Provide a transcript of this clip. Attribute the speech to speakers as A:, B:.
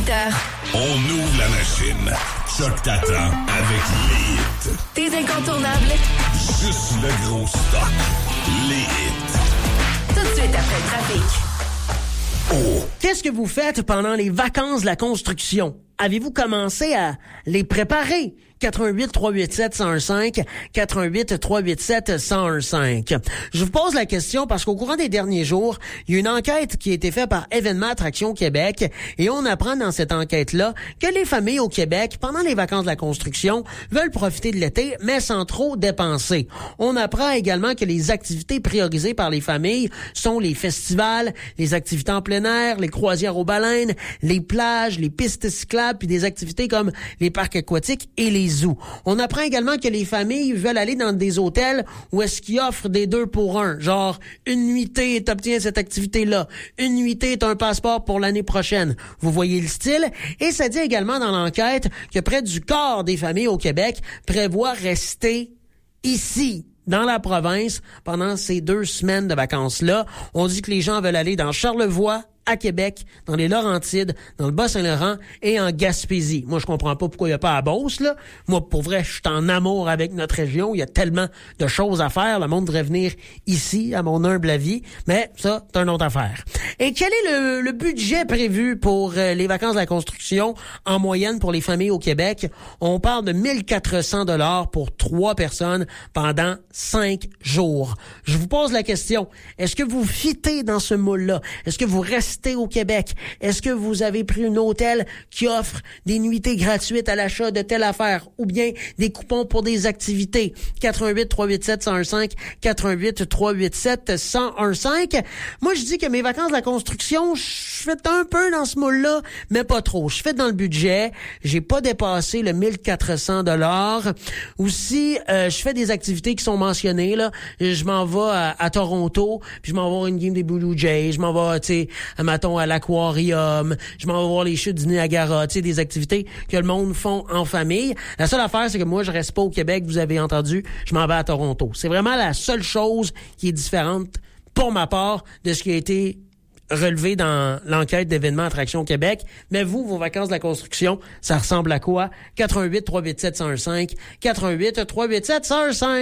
A: 18h.
B: On ouvre la machine. Choc t'attend avec les hits.
A: Tes incontournables.
B: Juste le gros stock. Les hits.
A: Tout de suite après le trafic.
C: Oh. Qu'est-ce que vous faites pendant les vacances de la construction? Avez-vous commencé à les préparer? 88 387 1015 88 387 1015. Je vous pose la question parce qu'au courant des derniers jours, il y a une enquête qui a été faite par Événements Attraction Québec et on apprend dans cette enquête-là que les familles au Québec, pendant les vacances de la construction, veulent profiter de l'été, mais sans trop dépenser. On apprend également que les activités priorisées par les familles sont les festivals, les activités en plein air, les croisières aux baleines, les plages, les pistes cyclables, puis des activités comme les parcs aquatiques et les zoos. On apprend également que les familles veulent aller dans des hôtels où est-ce qu'ils offrent des 2 pour 1. Genre, une nuitée, t'obtiens cette activité-là. Une nuitée, t'as un passeport pour l'année prochaine. Vous voyez le style? Et ça dit également dans l'enquête que près du quart des familles au Québec prévoient rester ici, dans la province, pendant ces 2 semaines de vacances-là. On dit que les gens veulent aller dans Charlevoix, à Québec, dans les Laurentides, dans le Bas-Saint-Laurent et en Gaspésie. Moi, je comprends pas pourquoi il n'y a pas à Beauce, là. Moi, pour vrai, je suis en amour avec notre région. Il y a tellement de choses à faire. Le monde devrait venir ici, à mon humble avis. Mais ça, c'est une autre affaire. Et quel est le budget prévu pour les vacances de la construction en moyenne pour les familles au Québec? On parle de 1400 $ pour 3 personnes pendant 5 jours. Je vous pose la question. Est-ce que vous fitez dans ce moule-là? Est-ce que vous restez au Québec? Est-ce que vous avez pris un hôtel qui offre des nuitées gratuites à l'achat de telle affaire ou bien des coupons pour des activités? 88 387 1015 88 387 1015. Moi, je dis que mes vacances de la construction, je fais un peu dans ce moule-là, mais pas trop. Je fais dans le budget. J'ai pas dépassé le 1400 $. Aussi, je fais des activités qui sont mentionnées, là. Je m'en vais à Toronto, puis je m'en vais voir une game des Blue Jays. Je m'en vais, tu sais, mettons, à l'aquarium, je m'en vais voir les chutes du Niagara, tu sais, des activités que le monde font en famille. La seule affaire, c'est que moi, je reste pas au Québec, vous avez entendu, je m'en vais à Toronto. C'est vraiment la seule chose qui est différente, pour ma part, de ce qui a été relevé dans l'enquête d'Événements Attraction Québec. Mais vous, vos vacances de la construction, ça ressemble à quoi? 88 387 1015 88 387 1015.